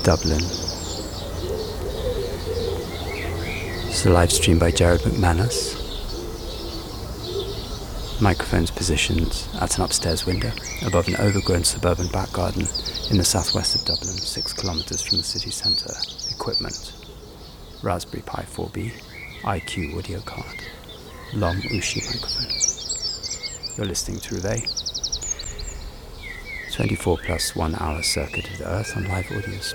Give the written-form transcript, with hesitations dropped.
Dublin. It's a live stream by Jared McManus. Microphones positioned at an upstairs window above an overgrown suburban back garden in the southwest of Dublin, 6 kilometres from the city centre. Equipment: Raspberry Pi 4B, IQ audio card, long Ushi microphone. You're listening to Reveille, 24 plus 1 hour circuit of the Earth on live audio.